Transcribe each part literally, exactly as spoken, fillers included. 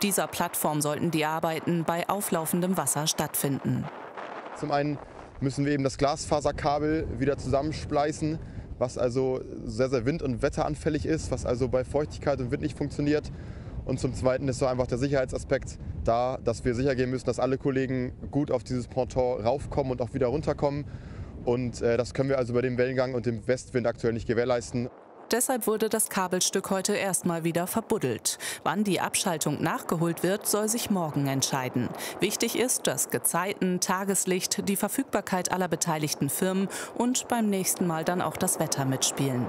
dieser Plattform sollten die Arbeiten bei auflaufendem Wasser stattfinden. Zum einen müssen wir eben das Glasfaserkabel wieder zusammenspleißen, was also sehr, sehr wind- und wetteranfällig ist, was also bei Feuchtigkeit und Wind nicht funktioniert. Und zum Zweiten ist so einfach der Sicherheitsaspekt da, dass wir sicher gehen müssen, dass alle Kollegen gut auf dieses Ponton raufkommen und auch wieder runterkommen. Und äh, das können wir also bei dem Wellengang und dem Westwind aktuell nicht gewährleisten. Deshalb wurde das Kabelstück heute erstmal wieder verbuddelt. Wann die Abschaltung nachgeholt wird, soll sich morgen entscheiden. Wichtig ist, dass Gezeiten, Tageslicht, die Verfügbarkeit aller beteiligten Firmen und beim nächsten Mal dann auch das Wetter mitspielen.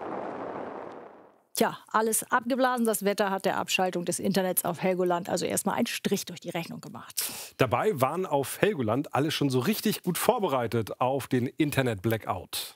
Tja, alles abgeblasen. Das Wetter hat der Abschaltung des Internets auf Helgoland also erstmal einen Strich durch die Rechnung gemacht. Dabei waren auf Helgoland alle schon so richtig gut vorbereitet auf den Internet-Blackout.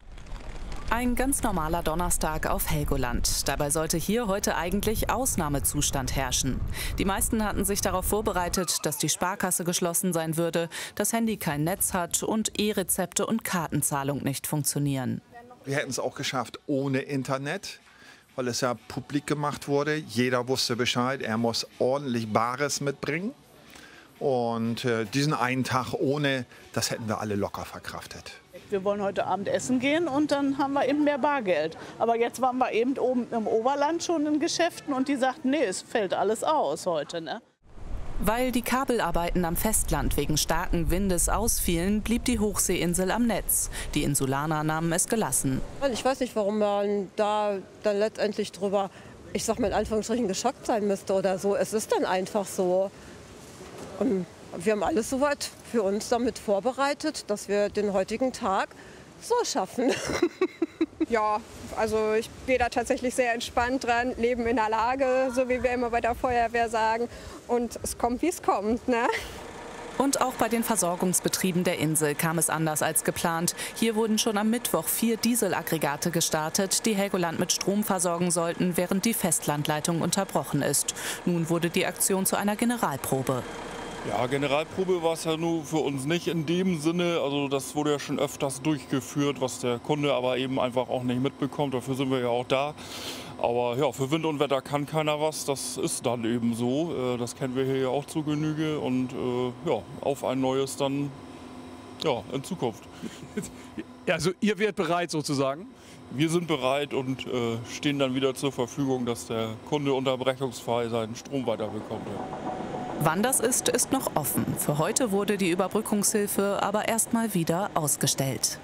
Ein ganz normaler Donnerstag auf Helgoland. Dabei sollte hier heute eigentlich Ausnahmezustand herrschen. Die meisten hatten sich darauf vorbereitet, dass die Sparkasse geschlossen sein würde, das Handy kein Netz hat und E-Rezepte und Kartenzahlung nicht funktionieren. Wir hätten es auch geschafft ohne Internet, weil es ja publik gemacht wurde. Jeder wusste Bescheid, er muss ordentlich Bares mitbringen. Und äh, diesen einen Tag ohne, das hätten wir alle locker verkraftet. Wir wollen heute Abend essen gehen und dann haben wir eben mehr Bargeld. Aber jetzt waren wir eben oben im Oberland schon in Geschäften und die sagten, nee, es fällt alles aus heute, ne? Weil die Kabelarbeiten am Festland wegen starken Windes ausfielen, blieb die Hochseeinsel am Netz. Die Insulaner nahmen es gelassen. Ich weiß nicht, warum man da dann letztendlich drüber, ich sag mal in Anführungsstrichen, geschockt sein müsste oder so. Es ist dann einfach so. Und wir haben alles soweit für uns damit vorbereitet, dass wir den heutigen Tag so schaffen. Ja, also ich gehe da tatsächlich sehr entspannt dran, leben in der Lage, so wie wir immer bei der Feuerwehr sagen. Und es kommt, wie es kommt, ne? Und auch bei den Versorgungsbetrieben der Insel kam es anders als geplant. Hier wurden schon am Mittwoch vier Dieselaggregate gestartet, die Helgoland mit Strom versorgen sollten, während die Festlandleitung unterbrochen ist. Nun wurde die Aktion zu einer Generalprobe. Ja, Generalprobe war es ja nur für uns nicht in dem Sinne. Also das wurde ja schon öfters durchgeführt, was der Kunde aber eben einfach auch nicht mitbekommt. Dafür sind wir ja auch da. Aber ja, für Wind und Wetter kann keiner was. Das ist dann eben so. Das kennen wir hier ja auch zu Genüge. Und ja, auf ein neues dann ja, in Zukunft. Ja, also ihr werdet bereit sozusagen? Wir sind bereit und äh, stehen dann wieder zur Verfügung, dass der Kunde unterbrechungsfrei seinen Strom weiterbekommt. Ja. Wann das ist, ist noch offen. Für heute wurde die Überbrückungshilfe aber erstmal wieder ausgestellt.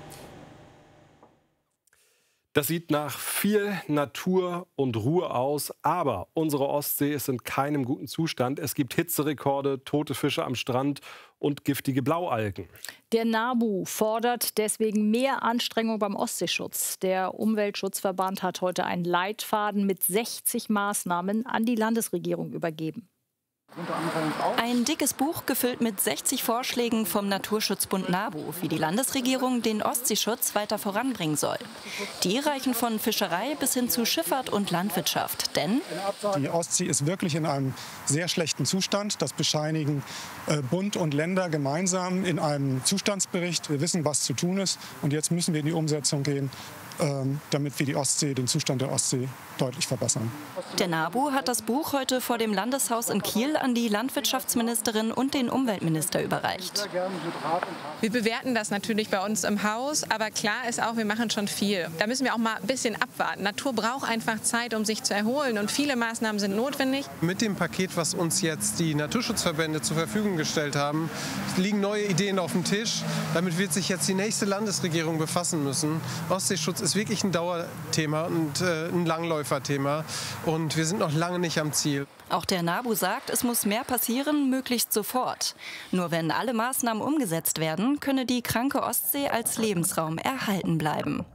Das sieht nach viel Natur und Ruhe aus, aber unsere Ostsee ist in keinem guten Zustand. Es gibt Hitzerekorde, tote Fische am Strand und giftige Blaualgen. Der NABU fordert deswegen mehr Anstrengung beim Ostseeschutz. Der Umweltschutzverband hat heute einen Leitfaden mit sechzig Maßnahmen an die Landesregierung übergeben. Ein dickes Buch gefüllt mit sechzig Vorschlägen vom Naturschutzbund NABU, wie die Landesregierung den Ostseeschutz weiter voranbringen soll. Die reichen von Fischerei bis hin zu Schifffahrt und Landwirtschaft. Denn die Ostsee ist wirklich in einem sehr schlechten Zustand. Das bescheinigen äh, Bund und Länder gemeinsam in einem Zustandsbericht. Wir wissen, was zu tun ist. Und jetzt müssen wir in die Umsetzung gehen, ähm, damit wir die Ostsee, den Zustand der Ostsee deutlich verbessern. Der NABU hat das Buch heute vor dem Landeshaus in Kiel an die Landwirtschaftsministerin und den Umweltminister überreicht. Wir bewerten das natürlich bei uns im Haus, aber klar ist auch, wir machen schon viel. Da müssen wir auch mal ein bisschen abwarten. Natur braucht einfach Zeit, um sich zu erholen und viele Maßnahmen sind notwendig. Mit dem Paket, was uns jetzt die Naturschutzverbände zur Verfügung gestellt haben, liegen neue Ideen auf dem Tisch. Damit wird sich jetzt die nächste Landesregierung befassen müssen. Ostseeschutz ist wirklich ein Dauerthema und äh, ein Langläuferthema und wir sind noch lange nicht am Ziel. Auch der NABU sagt, es muss mehr passieren, möglichst sofort. Nur wenn alle Maßnahmen umgesetzt werden, könne die kranke Ostsee als Lebensraum erhalten bleiben.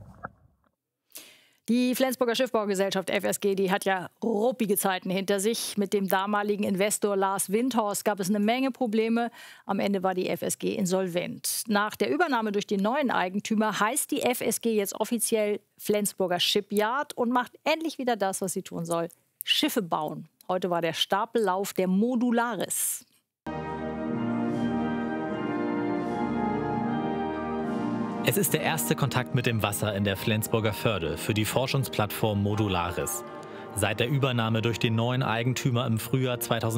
Die Flensburger Schiffbaugesellschaft F S G, die hat ja ruppige Zeiten hinter sich. Mit dem damaligen Investor Lars Windhorst gab es eine Menge Probleme. Am Ende war die F S G insolvent. Nach der Übernahme durch den neuen Eigentümer heißt die F S G jetzt offiziell Flensburger Shipyard und macht endlich wieder das, was sie tun soll: Schiffe bauen. Heute war der Stapellauf der Modularis. Es ist der erste Kontakt mit dem Wasser in der Flensburger Förde für die Forschungsplattform Modularis. Seit der Übernahme durch den neuen Eigentümer im Frühjahr zweitausend